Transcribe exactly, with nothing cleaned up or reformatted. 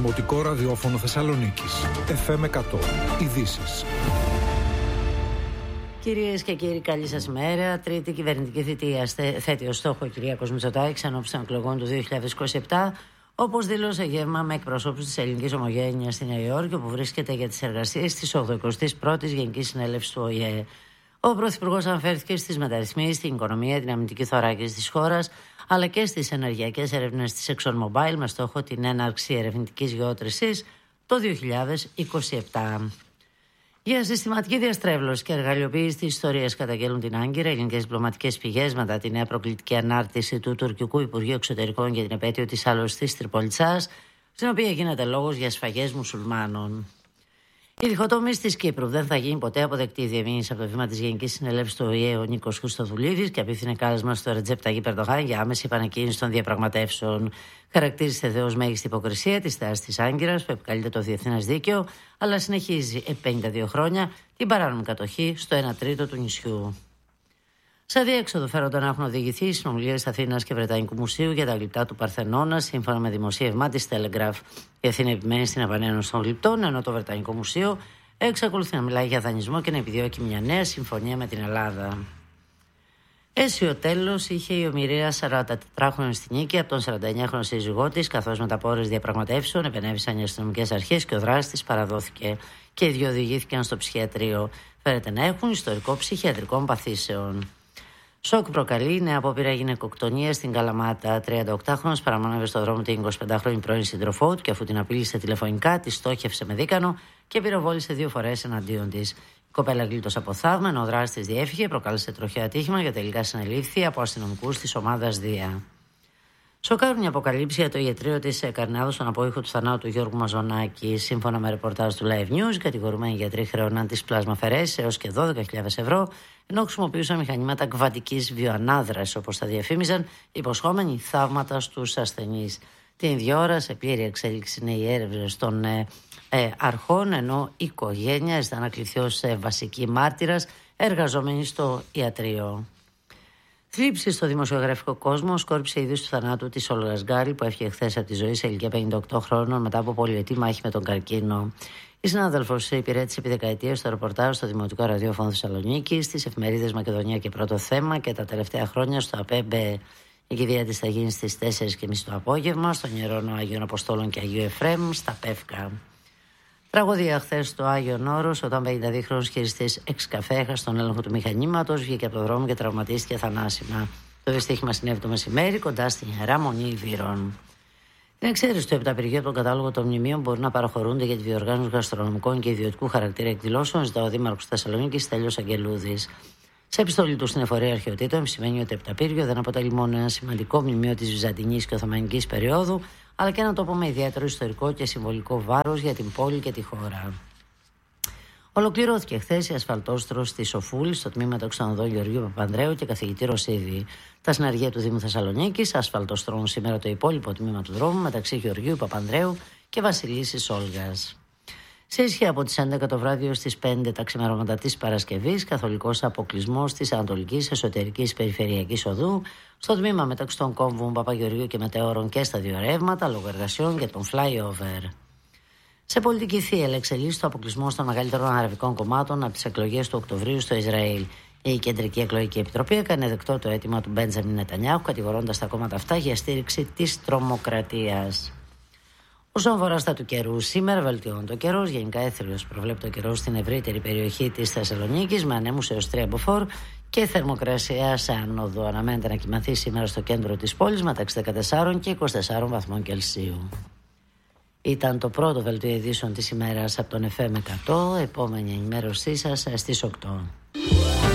Δημοτικό Ραδιόφωνο Θεσσαλονίκης. εφ εμ εκατό. Ειδήσεις. Κυρίες και κύριοι, καλή σας ημέρα. Τρίτη κυβερνητική θητεία θέτει ως στόχο ο Κυριάκος Μητσοτάκης ενώπιση των εκλογών του δύο χιλιάδες είκοσι επτά, όπως δήλωσε γεύμα με εκπροσώπους της ελληνικής ομογένειας στη Νέα Υόρκη, όπου βρίσκεται για τις εργασίες της ογδοηκοστής πρώτης Γενικής Συνέλευσης του Ο Η Ε. Ο Πρωθυπουργός αναφέρθηκε στις μεταρρυθμίσεις, στην οικονομία, την αμυντική θωράκιση της χώρας, αλλά και στις ενεργειακές έρευνες της ExxonMobil με στόχο την έναρξη ερευνητικής γεώτρησης το δύο χιλιάδες είκοσι επτά. Για συστηματική διαστρέβλωση και εργαλειοποίηση της ιστορίας καταγγέλνουν την Άγκυρα ελληνικές διπλωματικές πηγές μετά τη νέα προκλητική ανάρτηση του τουρκικού Υπουργείου Εξωτερικών για την επέτειο της άλωσης της Τριπολιτσάς, στην οποία γίνεται λόγος για σφαγές μουσουλμάνων. Η διχοτόμηση της Κύπρου: δεν θα γίνει ποτέ αποδεκτή η διεμήνυση από το βήμα της Γενικής Συνελεύσης του Ο Η Ε ο Νίκος Χριστοδουλίδης και απίθυνε κάλεσμα στο Ρετζέπ Ταγίπ Ερντογάν για άμεση επανεκκίνηση των διαπραγματεύσεων. Χαρακτήρισε δε ως μέγιστη υποκρισία τη στάση της Άγκυρας που επικαλείται το διεθνές δίκαιο, αλλά συνεχίζει επί πενήντα δύο χρόνια την παράνομη κατοχή στο ένα τρίτο του νησιού. Σε αδιέξοδο φέρονταν να έχουν οδηγηθεί οι συνομιλίες Αθήνας και Βρετανικού Μουσείου για τα γλυπτά του Παρθενώνα, σύμφωνα με δημοσίευμα της Telegraph. Η Αθήνα επιμένει στην επανένωση των γλυπτών, ενώ το Βρετανικό Μουσείο εξακολουθεί να μιλάει για δανεισμό και να επιδιώκει μια νέα συμφωνία με την Ελλάδα. Αίσιο τέλος είχε η ομηρία σαραντατετράχρονη στη Νίκη από τον σαρανταεννιάχρονο σύζυγό της, καθώς μετά από ώρες διαπραγματεύσεων επενέβησαν οι αστυνομικές αρχές και ο δράστης της παραδόθηκε και οι δύο οδηγήθηκαν στο ψυχιατρίο. Φέρεται να έχουν ιστορικό ψυχιατρικών παθήσεων. Σοκ προκαλεί νέα απόπειρα γυναικοκτονία στην Καλαμάτα. τριάντα οκτάχρονος παραμονεύει στον δρόμο την εικοσιπεντάχρονη πρώην σύντροφό του και αφού την απείλησε τηλεφωνικά, τη στόχευσε με δίκανο και πυροβόλησε δύο φορές εναντίον της. Η κοπέλα γλίτωσε από θαύμα, ενώ ο δράστης διέφυγε, προκάλεσε τροχαίο ατύχημα και τελικά συνελήφθη από αστυνομικούς της ομάδας Δία. Σοκάρουν οι αποκαλύψεις για το ιατρείο της Καρνάδου στον απόϊχο του θανάτου του Γιώργου Μαζονάκη. Σύμφωνα με ρεπορτάζ του Live News, οι κατηγορουμένοι γιατροί χρεώναν τις πλασμαφαιρέσεις έως και δώδεκα χιλιάδες ευρώ, ενώ χρησιμοποιούσαν μηχανήματα κβαντικής βιοανάδρασης, όπως τα διαφήμιζαν, υποσχόμενοι θαύματα στους ασθενείς. Την ίδια ώρα, σε πλήρη εξέλιξη είναι οι έρευνες των ε, ε, αρχών, ενώ η οικογένεια ζητά να κληθεί ως ε, βασική μάρτυρας εργαζόμενη στο ιατρείο. Θλίψη στο δημοσιογραφικό κόσμο σκόρπισε η είδηση του θανάτου της Όλγας Γκάλη, που έφυγε χθες από τη ζωή σε ηλικία πενήντα οκτώ χρόνων μετά από πολυετή μάχη με τον καρκίνο. Η συνάδελφος υπηρέτησε επί δεκαετίες στο ρεπορτάζ στο Δημοτικό Ραδιόφωνο Θεσσαλονίκη, στις εφημερίδες Μακεδονία και Πρώτο Θέμα και τα τελευταία χρόνια στο ΑΠΕΜΠΕ. Η κηδεία της θα γίνει στις τέσσερις και μισή το απόγευμα στον Ιερώνο Αγίων Αποστόλων και Αγίου Εφραίμ στα Πεύκα. Τραγωδία χθες στο Άγιον Όρος, όταν πενηνταδύχρονος χειριστής εξκαφέ έχασε τον έλεγχο του μηχανήματος, βγήκε από το δρόμο και τραυματίστηκε θανάσιμα. Το δυστύχημα συνέβη το μεσημέρι κοντά στην Ιερά Μονή Ιβύρων. Την εξαίρεση του επταπηργείου από τον κατάλογο των μνημείων μπορεί να παραχωρούνται για τη διοργάνωση γαστρονομικών και ιδιωτικού χαρακτήρα εκδηλώσεων, ζητά ο Δήμαρχος Θεσσαλονίκης Στέλιος Αγγελούδης. Σε επιστολή του στην Εφορία Αρχαιοτήτων επισημαίνει ότι το επταπύργιο δεν αποτελεί μόνο ένα σημαντικό μνημείο της Βυζαντινής και Οθωμανικής περίοδου, αλλά και ένα τόπο με ιδιαίτερο ιστορικό και συμβολικό βάρος για την πόλη και τη χώρα. Ολοκληρώθηκε χθες η ασφαλτόστρωση της Σοφούλη στο τμήμα του Ξανοδό Γεωργίου Παπανδρέου και καθηγητή Ρωσίδη. Τα συνεργεία του Δήμου Θεσσαλονίκης ασφαλτοστρώνουν σήμερα το υπόλοιπο τμήμα του δρόμου μεταξύ Γεωργίου Παπανδρέου και Βασιλίσσης Όλγας. Σε ισχύ από τις έντεκα το βράδυ ως τις πέντε τα ξημερώματα της Παρασκευής, καθολικός αποκλεισμός της Ανατολικής Εσωτερικής Περιφερειακής Οδού, στο τμήμα μεταξύ των κόμβων Παπαγεωργίου και Μετεώρων και στα δύο ρεύματα, λόγω εργασιών και των flyover. Σε πολιτική θύελα εξελίσσεται το αποκλεισμό των μεγαλύτερων αραβικών κομμάτων από τις εκλογές του Οκτωβρίου στο Ισραήλ. Η Κεντρική Εκλογική Επιτροπή έκανε δεκτό το αίτημα του Μπέντζαμιν Νετανιάχου, κατηγορώντας τα κόμματα αυτά για στήριξη της τρομοκρατίας. Όσον αφορά στα του καιρού, σήμερα βελτιώνει το καιρό. Γενικά έθριος προβλέπει το καιρό στην ευρύτερη περιοχή της Θεσσαλονίκης με ανέμους έως τρία μποφόρ και θερμοκρασία σε άνοδο. Αναμένεται να κοιμαθεί σήμερα στο κέντρο της πόλης μεταξύ δεκατεσσάρων και είκοσι τεσσάρων βαθμών Κελσίου. Ήταν το πρώτο δελτίο ειδήσεων της ημέρας από τον εφ εμ εκατό. Επόμενη ενημέρωσή σας στις οκτώ.